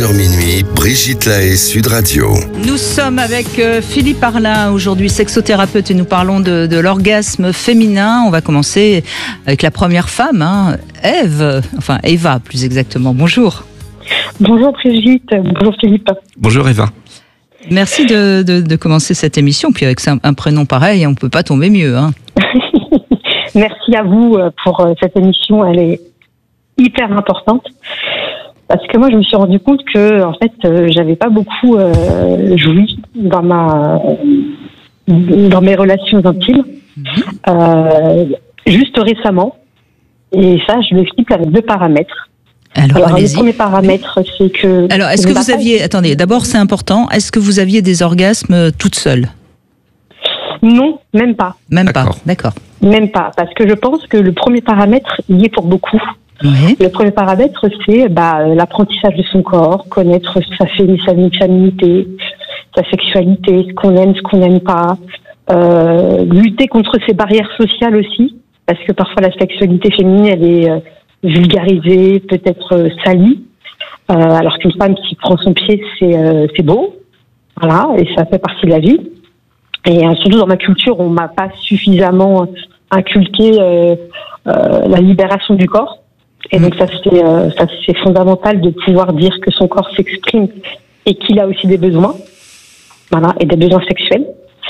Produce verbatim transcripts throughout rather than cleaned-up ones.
Minuit, Brigitte Lahaie, Sud Radio. Nous sommes avec euh, Philippe Arlin, aujourd'hui sexothérapeute, et nous parlons de, de l'orgasme féminin. On va commencer avec la première femme, hein, Ève, enfin Eva plus exactement. Bonjour. Bonjour Brigitte, bonjour Philippe. Bonjour Eva. Merci de, de, de commencer cette émission, puis avec un, un prénom pareil, on ne peut pas tomber mieux. Hein. Merci à vous pour cette émission, elle est hyper importante. Parce que moi, je me suis rendu compte que, en fait, euh, j'avais pas beaucoup euh, joui dans ma, dans mes relations intimes, euh, juste récemment. Et ça, je l'explique avec deux paramètres. Alors, Alors allez-y. le premier paramètre, oui. c'est que. Alors, est-ce que vous aviez, attendez, d'abord, c'est important. Est-ce que vous aviez des orgasmes toute seule? Non, même pas. Même D'accord. pas, d'accord. Même pas, parce que je pense que le premier paramètre y est pour beaucoup. Oui. Le premier paramètre, c'est bah, l'apprentissage de son corps, connaître sa, sa féminité, sa sexualité, ce qu'on aime, ce qu'on n'aime pas, euh, lutter contre ces barrières sociales aussi, parce que parfois la sexualité féminine, elle est euh, vulgarisée, peut-être euh, salie, euh, alors qu'une femme qui prend son pied, c'est euh, c'est beau, voilà, et ça fait partie de la vie. Et euh, surtout dans ma culture, on m'a pas suffisamment inculqué euh, euh, la libération du corps. Et donc ça c'est euh, ça c'est fondamental de pouvoir dire que son corps s'exprime et qu'il a aussi des besoins, voilà, et des besoins sexuels.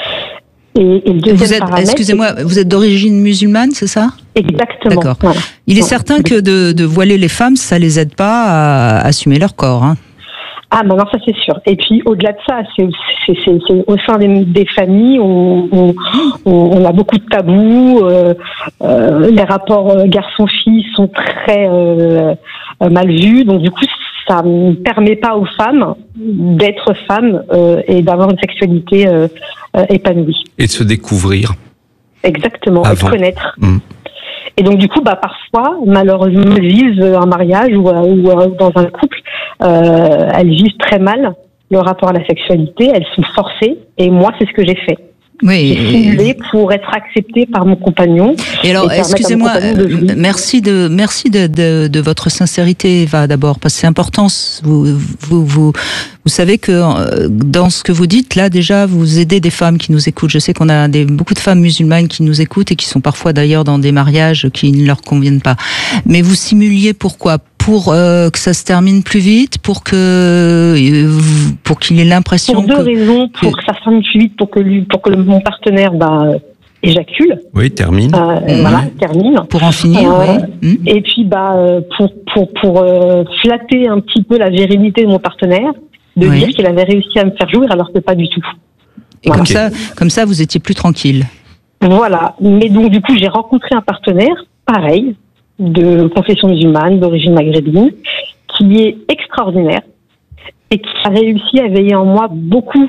Et, et le deuxième Vous êtes, paramètre, excusez-moi, vous êtes d'origine musulmane, c'est ça? exactement. D'accord. Voilà. Il est Voilà. certain que de, de voiler les femmes, ça les aide pas à assumer leur corps. Hein. Ah, maintenant ça c'est sûr. Et puis au-delà de ça, c'est, c'est, c'est, c'est au sein des, des familles, on, on, on a beaucoup de tabous. Euh, euh, les rapports garçon-fille sont très euh, mal vus, donc du coup ça ne permet pas aux femmes d'être femmes euh, et d'avoir une sexualité euh, euh, épanouie. Et de se découvrir. Exactement, et de Avant. connaître. Mmh. Et donc du coup, bah parfois, malheureusement, elles vivent un mariage ou, ou, ou dans un couple, euh, elles vivent très mal le rapport à la sexualité, elles sont forcées, et moi c'est ce que j'ai fait. Oui. J'ai simulé pour être acceptée par mon compagnon. Et alors, et permettre excusez-moi, à mon compagnon de jouir. merci de merci de, de, de votre sincérité, Eva, d'abord, parce que c'est important. Vous, vous, vous, vous savez que euh, dans ce que vous dites, là, déjà, vous aidez des femmes qui nous écoutent. Je sais qu'on a des, beaucoup de femmes musulmanes qui nous écoutent et qui sont parfois d'ailleurs dans des mariages qui ne leur conviennent pas. Mais vous simuliez pourquoi? Pour euh, que ça se termine plus vite, pour que euh, pour qu'il ait l'impression Pour deux que... raisons, pour que ça se termine plus vite, pour que lui, pour que le, mon partenaire bah, éjacule, Oui, termine. euh, Mmh. voilà, termine. Pour en finir, Euh, oui. Mmh. Et puis bah euh, pour pour pour euh, flatter un petit peu la virilité de mon partenaire, de Oui. dire qu'il avait réussi à me faire jouir alors que pas du tout. Et Voilà. comme ça, comme ça, vous étiez plus tranquille. Voilà. Mais donc du coup j'ai rencontré un partenaire pareil, de confession musulmane, d'origine maghrébine, qui est extraordinaire et qui a réussi à éveiller en moi beaucoup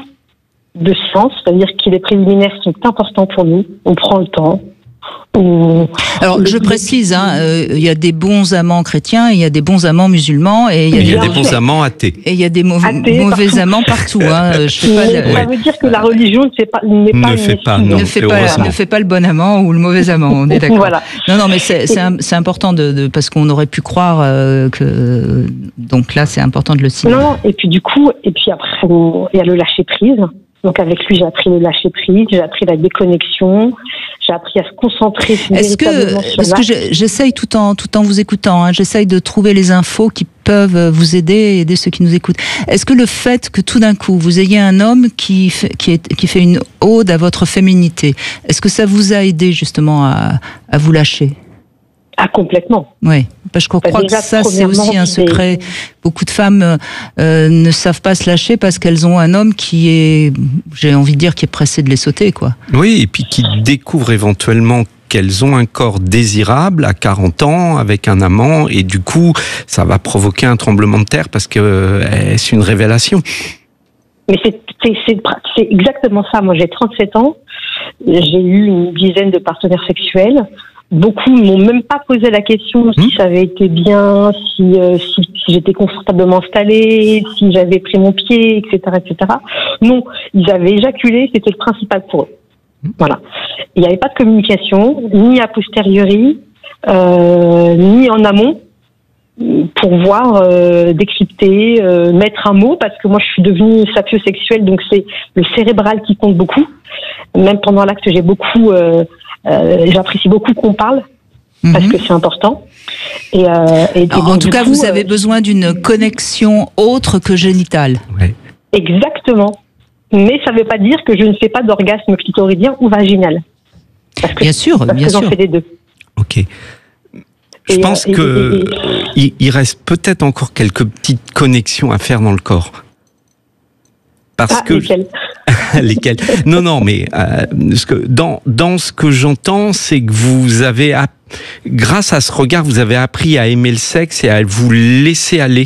de sens, c'est-à-dire que les préliminaires sont importants pour nous, on prend le temps. On... Alors, je précise, hein, euh, il y a des bons amants chrétiens, il y a des bons amants musulmans, et il y a Il y a des, des bons amants athées. et il y a des mauvais, Athées, mauvais partout. amants partout. Hein. Je fais pas Mais de- ça veut dire que la religion ne fait pas, n'est Ne pas fait une pas, excuse. non. ne fait c'est pas, heureusement. ne fait pas le bon amant ou le mauvais amant. On est d'accord. Voilà. Non, non, mais c'est, c'est, un- c'est important de, de, parce qu'on aurait pu croire euh, que. Donc là, c'est important de le signaler. Non, et puis du coup, et puis après, on- il y a le lâcher prise. Donc avec lui, j'ai appris le lâcher prise, j'ai appris la déconnexion, j'ai appris à se concentrer Est-ce véritablement que, sur parce que l'acte. je- j'essaye tout en tout en vous écoutant, hein, j'essaye de trouver les infos qui peuvent vous aider et aider ceux qui nous écoutent. Est-ce que le fait que tout d'un coup vous ayez un homme qui fait, qui est qui fait une ode à votre féminité, est-ce que ça vous a aidé justement à, à vous lâcher? Ah, complètement. Oui, parce que je Bah, crois déjà, que ça c'est aussi premièrement, un c'est- secret. Beaucoup de femmes euh, ne savent pas se lâcher parce qu'elles ont un homme qui est, j'ai envie de dire, qui est pressé de les sauter, quoi. Oui, et puis qui découvrent éventuellement qu'elles ont un corps désirable à quarante ans avec un amant, et du coup, ça va provoquer un tremblement de terre parce que euh, c'est une révélation. Mais c'est, c'est, c'est, c'est exactement ça. Moi, j'ai trente-sept ans, j'ai eu une dizaine de partenaires sexuels. Beaucoup ne m'ont même pas posé la question si Mmh. ça avait été bien, si, euh, si, si j'étais confortablement installée, si j'avais pris mon pied, et cetera, et cetera. Non, ils avaient éjaculé, c'était le principal pour eux. Mmh. Voilà. Il n'y avait pas de communication, ni a posteriori, euh, ni en amont. pour voir, euh, décrypter, euh, mettre un mot, parce que moi je suis devenue sapiosexuelle, donc c'est le cérébral qui compte beaucoup. Même pendant l'acte, j'ai beaucoup, euh, euh, j'apprécie beaucoup qu'on parle, mm-hmm. parce que c'est important. Et, euh, et, et en donc, tout cas, coup, vous avez euh, besoin d'une connexion autre que génitale. Ouais. Exactement. Mais ça ne veut pas dire que je ne fais pas d'orgasme clitoridien ou vaginal. Parce que, bien sûr, parce bien que sûr. j'en fais les deux. Ok. Je et, pense euh, que et, et, et... il reste peut-être encore quelques petites connexions à faire dans le corps. Parce ah, que lesquelles lesquelles Non, non, mais euh, ce que, dans dans ce que j'entends, c'est que vous avez, app... grâce à ce regard, vous avez appris à aimer le sexe et à vous laisser aller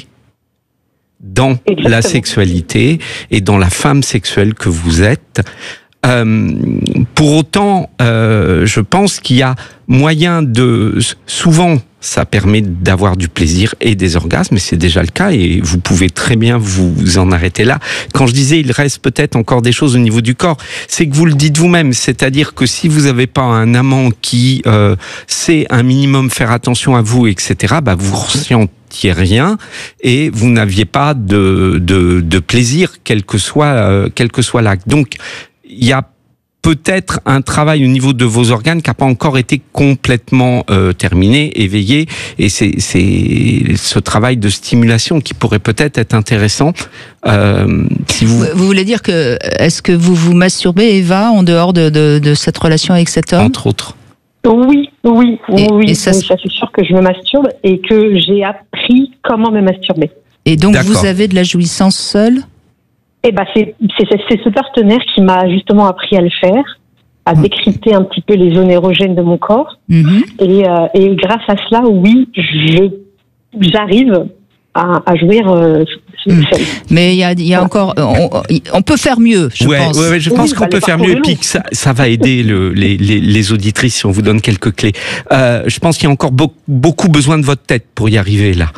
dans Exactement. La sexualité et dans la femme sexuelle que vous êtes. Euh, pour autant, euh, je pense qu'il y a moyen de... Souvent, ça permet d'avoir du plaisir et des orgasmes, et c'est déjà le cas, et vous pouvez très bien vous en arrêter là. Quand je disais il reste peut-être encore des choses au niveau du corps, c'est que vous le dites vous-même, c'est-à-dire que si vous n'avez pas un amant qui euh, sait un minimum faire attention à vous, et cetera, bah vous ressentiez rien et vous n'aviez pas de, de, de plaisir, quel que soit, euh, quel que soit l'acte. Donc, il y a peut-être un travail au niveau de vos organes qui n'a pas encore été complètement euh, terminé, éveillé, et c'est, c'est ce travail de stimulation qui pourrait peut-être être intéressant. Euh, si vous... vous voulez dire que, est-ce que vous vous masturbez, Eva, en dehors de, de, de cette relation avec cet homme ? Entre autres. Oui, oui, et, oui, et ça, oui, ça c'est sûr que je me masturbe et que j'ai appris comment me masturber. Et donc D'accord. vous avez de la jouissance seule ? Eh ben c'est, c'est, c'est ce partenaire qui m'a justement appris à le faire, à décrypter un petit peu les zones érogènes de mon corps. Mm-hmm. Et, euh, et grâce à cela, oui, je, j'arrive à, à jouir euh, mm. seule. Mais il y a, il y a encore... On, on peut faire mieux, je ouais, pense. Ouais, ouais, je pense oui, qu'on bah, peut faire mieux, et puis que ça, ça va aider le, les, les, les auditrices si on vous donne quelques clés. Euh, je pense qu'il y a encore beaucoup, beaucoup besoin de votre tête pour y arriver, là.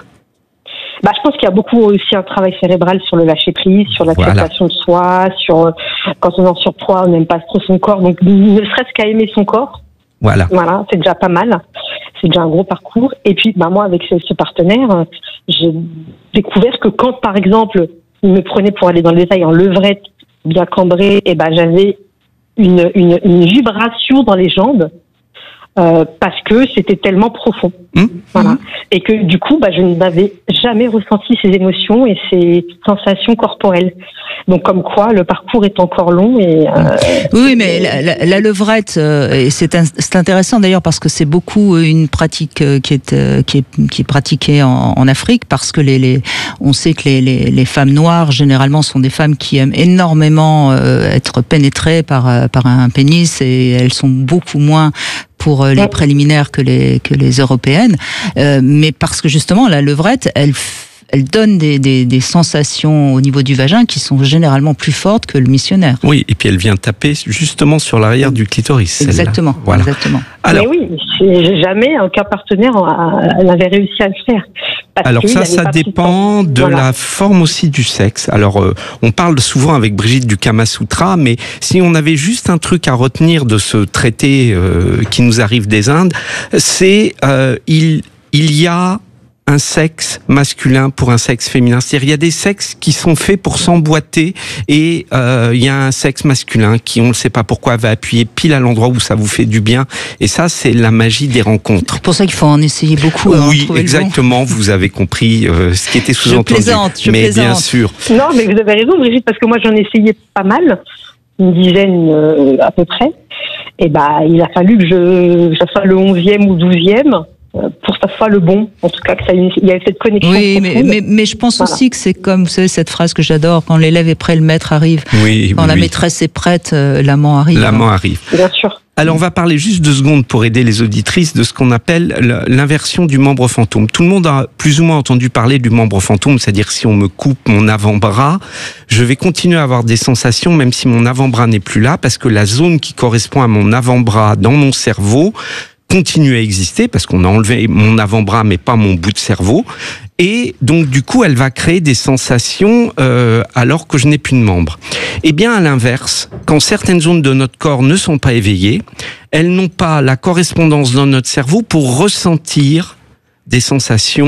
Bah, je pense qu'il y a beaucoup aussi un travail cérébral sur le lâcher prise, sur l'acceptation voilà. de soi, sur euh, quand on est en surpoids, on n'aime pas trop son corps, donc ne serait-ce qu'à aimer son corps. Voilà. Voilà, c'est déjà pas mal. C'est déjà un gros parcours. Et puis, bah, moi, avec ce, ce partenaire, j'ai découvert que quand, par exemple, il me prenait pour aller dans le détail en levrette, bien cambrée, et ben, j'avais une, une, une vibration dans les jambes. Euh, parce que c'était tellement profond, mmh. voilà, mmh. et que du coup, bah, je n'avais jamais ressenti ces émotions et ces sensations corporelles. Donc, comme quoi, le parcours est encore long. Et euh, oui, mais la, la, la levrette, euh, et c'est, un, c'est intéressant d'ailleurs parce que c'est beaucoup une pratique euh, qui est euh, qui est qui est pratiquée en, en Afrique, parce que les, les on sait que les, les les femmes noires généralement sont des femmes qui aiment énormément euh, être pénétrées par par un pénis, et elles sont beaucoup moins pour les ouais. préliminaires que les que les européennes, euh, mais parce que justement la levrette, elle elle donne des, des des sensations au niveau du vagin qui sont généralement plus fortes que le missionnaire. Oui, et puis elle vient taper justement sur l'arrière du clitoris. Exactement. Voilà. Exactement. Alors, mais oui, c'est jamais aucun partenaire n'avait réussi à le faire. Alors ça, ça dépend de voilà. la forme aussi du sexe. Alors, euh, on parle souvent avec Brigitte du Kama Sutra, mais si on avait juste un truc à retenir de ce traité euh, qui nous arrive des Indes, c'est euh, il il y a un sexe masculin pour un sexe féminin. C'est-à-dire, il y a des sexes qui sont faits pour s'emboîter, et euh, il y a un sexe masculin qui, on ne sait pas pourquoi, va appuyer pile à l'endroit où ça vous fait du bien. Et ça, c'est la magie des rencontres. C'est pour ça qu'il faut en essayer beaucoup. Oui, exactement. Vous avez compris euh, ce qui était sous-entendu. Je plaisante, je mais plaisante. Bien sûr. Non, mais vous avez raison, Brigitte, parce que moi, j'en ai essayé pas mal, une dizaine euh, à peu près. Et bah, il a fallu que je, ça soit le onzième ou douzième. Pour que ça soit le bon, en tout cas, que ça, il y ait cette connexion. Oui, mais, mais, mais je pense voilà. aussi que c'est comme, vous savez, cette phrase que j'adore, quand l'élève est prêt, le maître arrive. Oui, quand oui, la oui. maîtresse est prête, euh, l'amant arrive. L'amant arrive. Bien sûr. Alors, on va parler juste deux secondes pour aider les auditrices de ce qu'on appelle l'inversion du membre fantôme. Tout le monde a plus ou moins entendu parler du membre fantôme, c'est-à-dire si on me coupe mon avant-bras, je vais continuer à avoir des sensations même si mon avant-bras n'est plus là, parce que la zone qui correspond à mon avant-bras dans mon cerveau continue à exister, parce qu'on a enlevé mon avant-bras mais pas mon bout de cerveau, et donc du coup elle va créer des sensations euh, alors que je n'ai plus de membre. Et bien à l'inverse, quand certaines zones de notre corps ne sont pas éveillées, elles n'ont pas la correspondance dans notre cerveau pour ressentir des sensations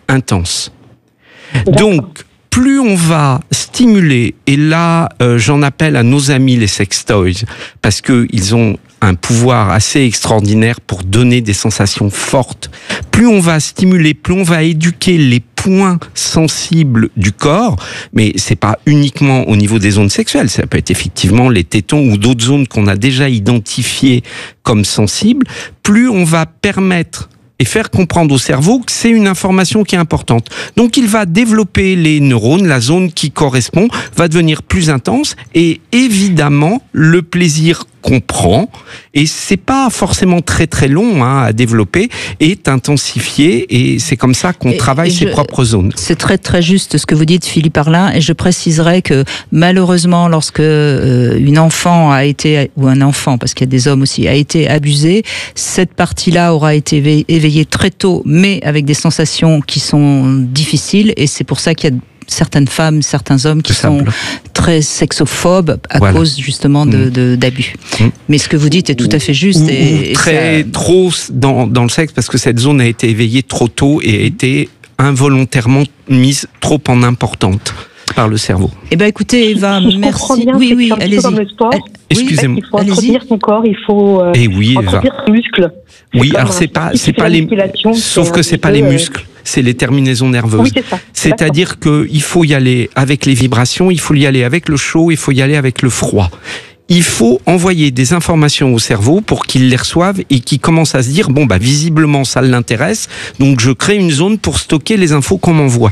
intense. D'accord. Donc, plus on va stimuler, et là, euh, j'en appelle à nos amis les sextoys, parce qu'ils ont un pouvoir assez extraordinaire pour donner des sensations fortes. Plus on va stimuler, plus on va éduquer les points sensibles du corps, mais c'est pas uniquement au niveau des zones sexuelles, ça peut être effectivement les tétons ou d'autres zones qu'on a déjà identifiées comme sensibles, plus on va permettre et faire comprendre au cerveau que c'est une information qui est importante. Donc il va développer les neurones, la zone qui correspond va devenir plus intense et évidemment le plaisir qu'on prend, et c'est pas forcément très très long hein, à développer, est intensifié et c'est comme ça qu'on et, travaille et ses je, propres zones. C'est très très juste ce que vous dites Philippe Arlin, et je préciserai que malheureusement lorsque euh, une enfant a été, ou un enfant parce qu'il y a des hommes aussi, a été abusé, cette partie-là aura été éveillée très tôt mais avec des sensations qui sont difficiles, et c'est pour ça qu'il y a certaines femmes, certains hommes qui sont très sexophobes à voilà. cause justement de, mmh. de, d'abus. Mmh. Mais ce que vous dites est tout à fait juste. Ou, et, ou très et ça... trop dans, dans le sexe, parce que cette zone a été éveillée trop tôt et a été involontairement mise trop en importante par le cerveau. Eh ben écoutez Eva, si merci. Bien, oui, oui, allez-y. Comme le sport, Excusez-moi. Il faut entretenir son corps, il faut euh, et oui, entretenir ses muscles. C'est oui, alors c'est pas, c'est pas les, sauf que c'est pas les muscles, c'est les terminaisons nerveuses. Oui, c'est ça. C'est-à-dire qu'il faut y aller avec les vibrations, il faut y aller avec le chaud, il faut y aller avec le froid. Il faut envoyer des informations au cerveau pour qu'il les reçoive et qu'il commence à se dire, bon, bah, visiblement, ça l'intéresse, donc je crée une zone pour stocker les infos qu'on m'envoie.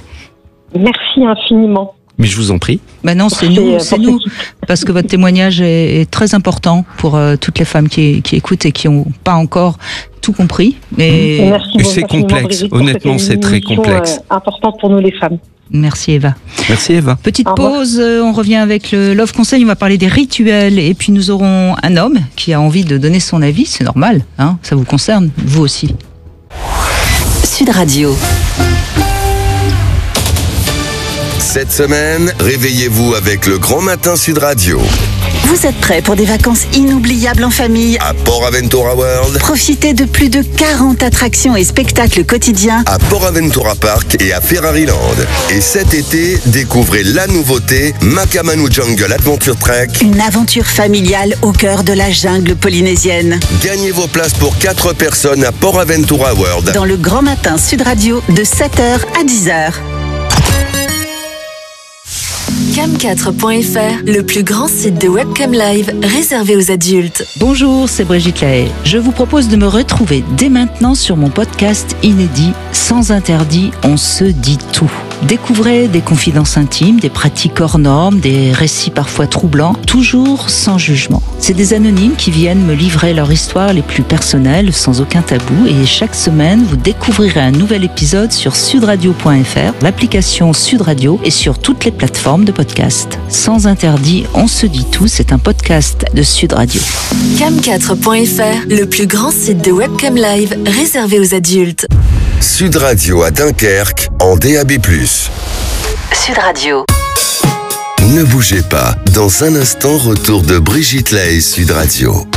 Merci infiniment. Mais je vous en prie. Ben non, c'est nous, c'est nous, parce que votre témoignage est, est très important pour euh, toutes les femmes qui, qui écoutent et qui n'ont pas encore tout compris. Mais merci c'est complexe, Brigitte, honnêtement, c'est très complexe. Euh, important pour nous les femmes. Merci Eva. Merci Eva. Petite pause, on revient avec le Love Conseil, on va parler des rituels et puis nous aurons un homme qui a envie de donner son avis, c'est normal, hein, ça vous concerne, vous aussi. Sud Radio. Cette semaine, réveillez-vous avec le Grand Matin Sud Radio. Vous êtes prêts pour des vacances inoubliables en famille? À Port Aventura World. Profitez de plus de quarante attractions et spectacles quotidiens à Port Aventura Park et à Ferrari Land. Et cet été, découvrez la nouveauté Makamanu Jungle Adventure Trek. Une aventure familiale au cœur de la jungle polynésienne. Gagnez vos places pour quatre personnes à Port Aventura World. Dans le Grand Matin Sud Radio de sept heures à dix heures. cam quatre point f r, le plus grand site de webcam live réservé aux adultes. Bonjour, c'est Brigitte Lahaye. Je vous propose de me retrouver dès maintenant sur mon podcast inédit Sans interdit, on se dit tout. Découvrez des confidences intimes, des pratiques hors normes, des récits parfois troublants, toujours sans jugement. C'est des anonymes qui viennent me livrer leur histoire les plus personnelles, sans aucun tabou, et chaque semaine, vous découvrirez un nouvel épisode sur sudradio point f r, l'application Sud Radio et sur toutes les plateformes de podcast. Sans interdit, on se dit tout, c'est un podcast de Sud Radio. cam quatre point f r, le plus grand site de webcam live réservé aux adultes. Sud Radio à Dunkerque en D A B plus. Sud Radio. Ne bougez pas, dans un instant, retour de Brigitte Lahaye Sud Radio.